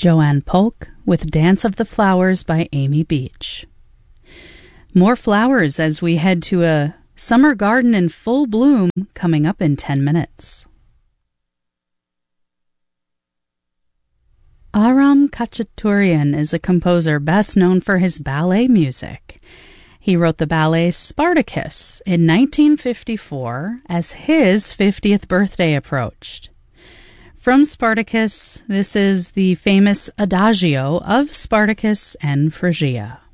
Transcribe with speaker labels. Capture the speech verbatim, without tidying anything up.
Speaker 1: Joanne Polk with Dance of the Flowers by Amy Beach. More flowers as we head to a summer garden in full bloom coming up in ten minutes. Aram Khachaturian is a composer best known for his ballet music. He wrote the ballet Spartacus in nineteen fifty-four as his fiftieth birthday approached. From Spartacus, this is the famous Adagio of Spartacus and Phrygia.